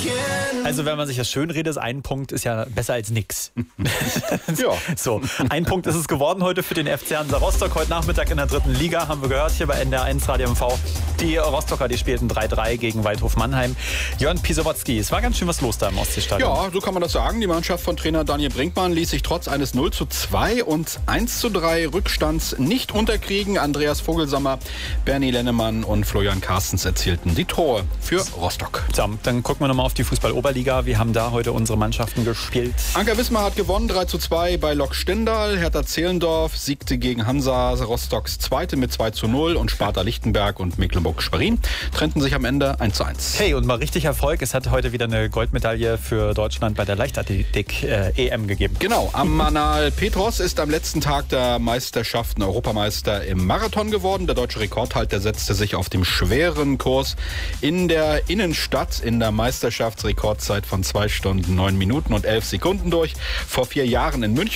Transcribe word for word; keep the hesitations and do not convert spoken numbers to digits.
Also wenn man sich das schön redet, ein Punkt ist ja besser als nix. Ja. So, ein Punkt ist es geworden heute für den F C Hansa Rostock. Heute Nachmittag in der dritten Liga, haben wir gehört, hier bei N D R eins Radio M V. Die Rostocker, die spielten drei drei gegen Waldhof Mannheim. Jörn Pisowotzki, es war ganz schön was los da im Ostseestadion. Ja, so kann man das sagen. Die Mannschaft von Trainer Daniel Brinkmann ließ sich trotz eines null zu zwei und eins zu drei Rückstands nicht unterkriegen. Andreas Vogelsammer, Bernie Lennemann und Florian Carstens erzielten die Tore für Rostock. So, dann gucken wir nochmal auf die Fußball-Oberliga. Wir haben da heute unsere Mannschaften gespielt. Anker Wismar hat gewonnen, drei zu zwei bei Lok Stendal. Hertha Zehlendorf siegte gegen Hansa Rostocks Zweite mit zwei zu null und Sparta Lichtenberg und Mecklenburg-Schwerin trennten sich am Ende eins zu eins. Hey, und mal richtig Erfolg. Es hat heute wieder eine Goldmedaille für Deutschland bei der Leichtathletik-E M gegeben. Genau, Amanal Petros ist am letzten Tag der Meisterschaften Europameister im Marathon geworden. Der deutsche Rekordhalter setzte sich auf dem schweren Kurs in der Innenstadt in der Meisterschaftsrekordzeit von zwei Stunden, neun Minuten und elf Sekunden durch. Vor vier Jahren in München